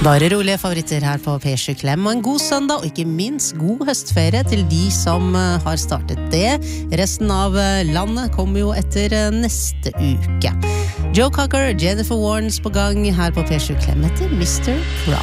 Bare rolige favoritter her på P7 Klem, og en god søndag, og ikke minst god høstferie til de som har startet det. Resten av landet kommer jo etter neste uke. Joe Cocker, Jennifer Warnes på gang her på P7 Klem etter Mr. Prom.